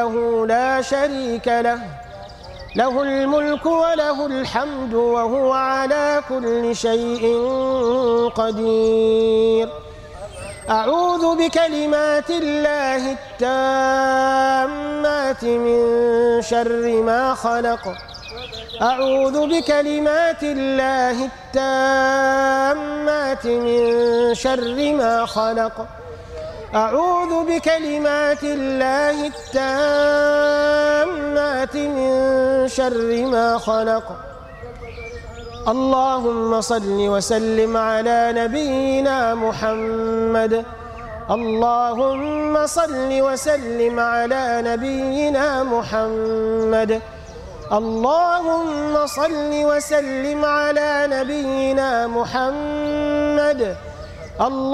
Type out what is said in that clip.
لا شريك له، له الملك وله الحمد وهو على كل شيء قدير. أعوذ بكلمات الله التامات من شر ما خلق. أعوذ بكلمات الله التامات من شر ما خلق. أعوذ بكلمات الله التامات من شر ما خلق. اللهم صل وسلم على نبينا محمد. اللهم صل وسلم على نبينا محمد. اللهم صل وسلم على نبينا محمد.